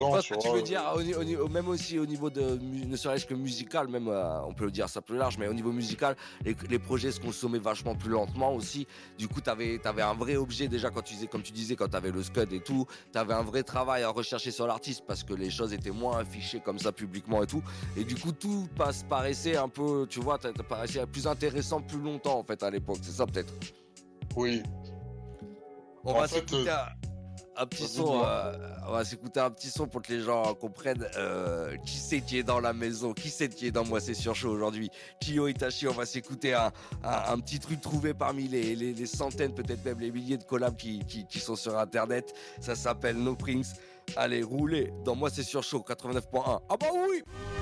Je Non, pense tu que tu vois, veux dire, même aussi au niveau de, ne serait-ce que musical, même, on peut le dire ça plus large, mais au niveau musical, les projets se consommaient vachement plus lentement aussi. Du coup, t'avais un vrai objet déjà quand tu disais, comme tu disais, quand t'avais le scud et tout, t'avais un vrai travail à rechercher sur l'artiste parce que les choses étaient moins affichées comme ça publiquement et tout. Et du coup, tout paraissait un peu, tu vois, paraissait plus intéressant plus longtemps en fait à l'époque. C'est ça peut-être. oui. On En va fait, s'écouter un petit vas-y, son, dis-moi. on va s'écouter un petit son pour que les gens comprennent qui c'est qui est dans la maison, qui c'est qui est dans Moi c'est sur chaud aujourd'hui. Kyo Itachi, on va s'écouter un petit truc trouvé parmi les centaines, peut-être même les milliers de collabs qui sont sur internet. Ça s'appelle No Prince. Allez, roulez dans Moi c'est sur chaud 89.1. Ah bah oui!